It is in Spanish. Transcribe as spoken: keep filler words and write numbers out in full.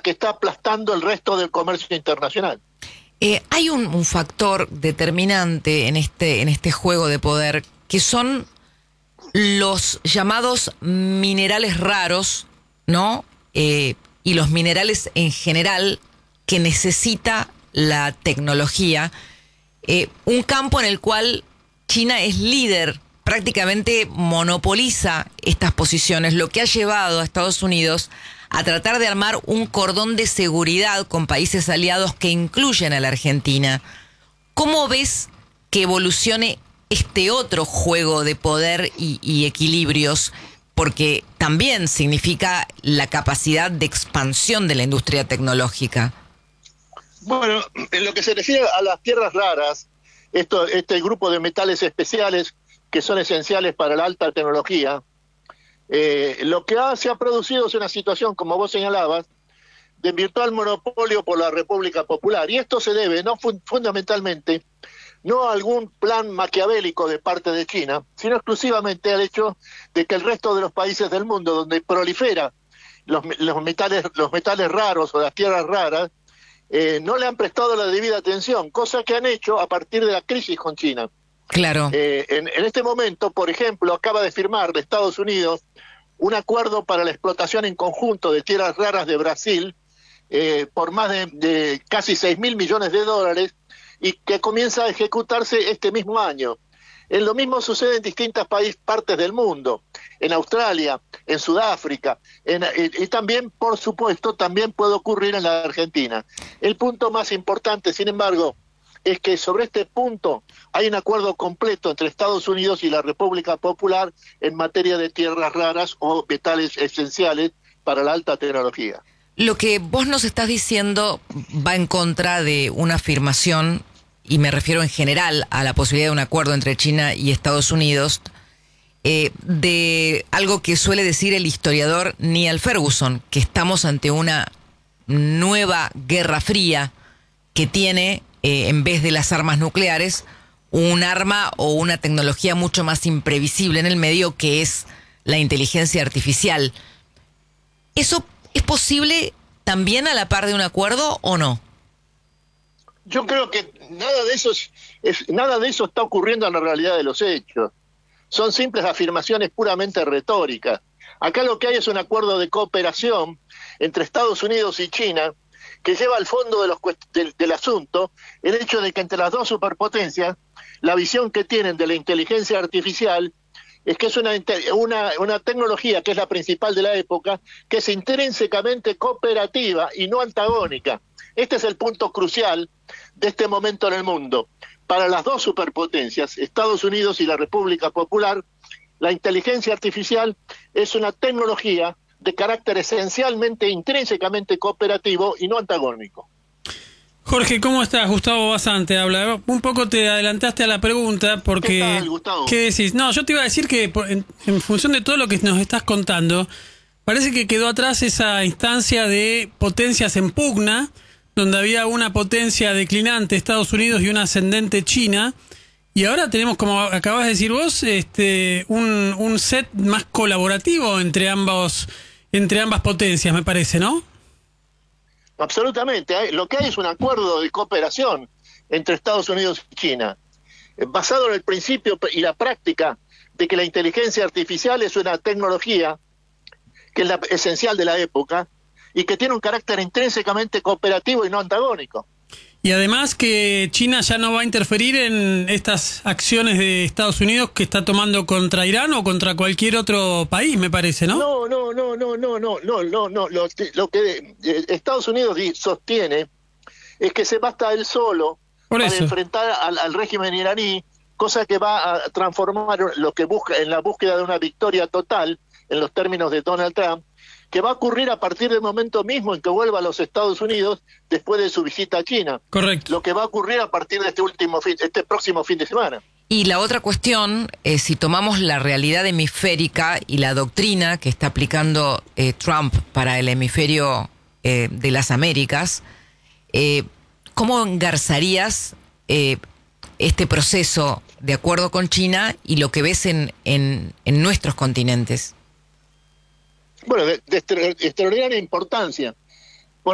que está aplastando el resto del comercio internacional. Eh, hay un, un factor determinante en este, en este juego de poder, que son los llamados minerales raros, ¿no? Eh, y los minerales en general que necesita la tecnología. Eh, un campo en el cual China es líder, prácticamente monopoliza estas posiciones, lo que ha llevado a Estados Unidos a tratar de armar un cordón de seguridad con países aliados que incluyen a la Argentina. ¿Cómo ves que evolucione este otro juego de poder y, y equilibrios? Porque también significa la capacidad de expansión de la industria tecnológica. Bueno, en lo que se refiere a las tierras raras, esto, este grupo de metales especiales que son esenciales para la alta tecnología, eh, lo que ha, se ha producido es una situación, como vos señalabas, de virtual monopolio por la República Popular. Y esto se debe, no fun- fundamentalmente, no a algún plan maquiavélico de parte de China, sino exclusivamente al hecho de que el resto de los países del mundo donde prolifera los, los, metales, los metales raros o las tierras raras, eh, no le han prestado la debida atención, cosa que han hecho a partir de la crisis con China. Claro. Eh, en, en este momento, por ejemplo, acaba de firmar de Estados Unidos un acuerdo para la explotación en conjunto de tierras raras de Brasil eh, por más de, de casi seis mil millones de dólares y que comienza a ejecutarse este mismo año. En lo mismo sucede en distintas países, partes del mundo, en Australia, en Sudáfrica, en, y, y también, por supuesto, también puede ocurrir en la Argentina. El punto más importante, sin embargo, es que sobre este punto hay un acuerdo completo entre Estados Unidos y la República Popular en materia de tierras raras o metales esenciales para la alta tecnología. Lo que vos nos estás diciendo va en contra de una afirmación, y me refiero en general a la posibilidad de un acuerdo entre China y Estados Unidos, eh, de algo que suele decir el historiador Niall Ferguson, que estamos ante una nueva guerra fría que tiene, eh, en vez de las armas nucleares, un arma o una tecnología mucho más imprevisible en el medio, que es la inteligencia artificial. ¿Eso es posible también a la par de un acuerdo o no? Yo creo que nada de eso es, es, nada de eso está ocurriendo en la realidad de los hechos. Son simples afirmaciones puramente retóricas. Acá lo que hay es un acuerdo de cooperación entre Estados Unidos y China que lleva al fondo de los, del, del asunto el hecho de que entre las dos superpotencias la visión que tienen de la inteligencia artificial es que es una, una, una tecnología que es la principal de la época, que es intrínsecamente cooperativa y no antagónica. Este es el punto crucial de este momento en el mundo. Para las dos superpotencias, Estados Unidos y la República Popular, la inteligencia artificial es una tecnología de carácter esencialmente, intrínsecamente cooperativo y no antagónico. Jorge, ¿cómo estás? Gustavo Basante habla. Un poco te adelantaste a la pregunta porque... ¿Qué tal, Gustavo? ¿Qué decís? No, yo te iba a decir que en, en función de todo lo que nos estás contando, parece que quedó atrás esa instancia de potencias en pugna, donde había una potencia declinante, Estados Unidos, y una ascendente, China, y ahora tenemos, como acabas de decir vos, este un, un set más colaborativo entre ambos, entre ambas potencias, me parece, ¿no? Absolutamente. Lo que hay es un acuerdo de cooperación entre Estados Unidos y China, basado en el principio y la práctica de que la inteligencia artificial es una tecnología que es la esencial de la época y que tiene un carácter intrínsecamente cooperativo y no antagónico. Y además que China ya no va a interferir en estas acciones de Estados Unidos que está tomando contra Irán o contra cualquier otro país, me parece, ¿no? No, no, no, no, no, no, no, no, no. Lo, lo que Estados Unidos sostiene es que se basta él solo Por para eso. enfrentar al, al régimen iraní, cosa que va a transformar lo que busca en la búsqueda de una victoria total, en los términos de Donald Trump, que va a ocurrir a partir del momento mismo en que vuelva a los Estados Unidos después de su visita a China. Correcto. Lo que va a ocurrir a partir de este último fin, este próximo fin de semana. Y la otra cuestión, eh, si tomamos la realidad hemisférica y la doctrina que está aplicando eh, Trump para el hemisferio eh, de las Américas, eh, ¿cómo engarzarías eh, este proceso de acuerdo con China y lo que ves en, en, en nuestros continentes? Bueno, de, de extraordinaria importancia.